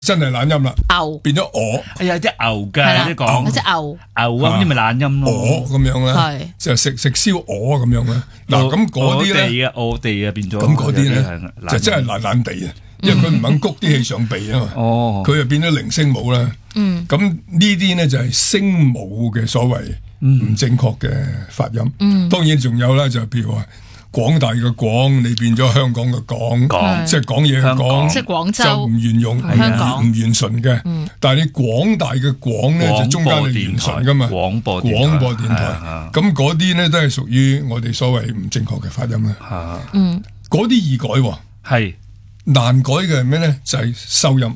真係懶音啦， 牛變咗我。 哎呀，啲牛㗎，你講有隻牛牛啊，咁啲咪懶音咯。 我咁樣啦， 係就食燒鵝咁樣啦。嗱，咁嗰啲咧， 我哋啊變咗。 咁嗰啲咧就真係懶懶地啊，因為佢唔肯谷啲氣上鼻啊嘛。 哦， 佢就變咗零聲母啦。咁呢啲咧就係聲母嘅所謂唔正確嘅發音。當然仲有啦，就譬如話廣大嘅廣，你變咗香港嘅港，即係講嘢嘅講， 即係廣州就唔沿用， 香港唔圓順嘅。但係你廣大嘅廣咧，就中間係圓順噶嘛。廣播電台，咁嗰啲咧都係屬於我哋所謂唔正確嘅發音啦。嗰啲易改喎， 係難改嘅係咩咧？就係收音。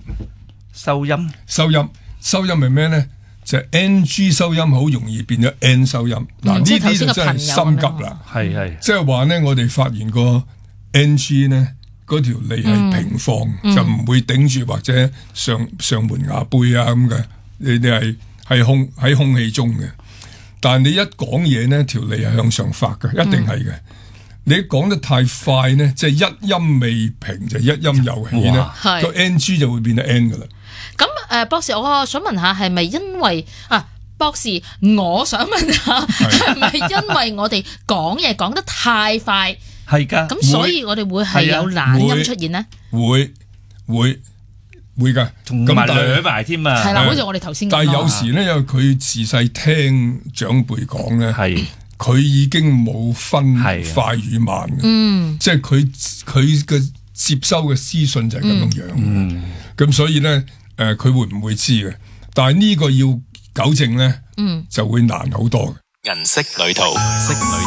收音係咩咧？就係 NG 收音好容易變咗 N 收音。嗱，呢啲就真係心急啦。 係， 即係話咧，我哋發現個 NG 咧，嗰條脷係平放，就唔會頂住或者上門牙背啊咁嘅。你哋係喺空氣中嘅。但係你一講嘢咧，條脷係向上發嘅，一定係嘅。你講得太快咧，即係一音未平就一音又起咧，個 NG 就會變得 N 噶啦。 咁博士，我想問下，係咪因為博士，我想問下，係咪因為我哋講嘢講得太快？ 係㗎。 咁所以我哋會係有懶音出現呢？ 會㗎， 同埋兩埋添啊。 係啦，好似我哋頭先講。 但係有時咧，因為佢自細聽長輩講咧，佢已經冇分快與慢嘅，即係佢嘅接收嘅資訊就係咁樣樣。咁所以咧，佢會唔會知嘅？但係呢個要糾正咧，就會難好多嘅。 銀色旅途。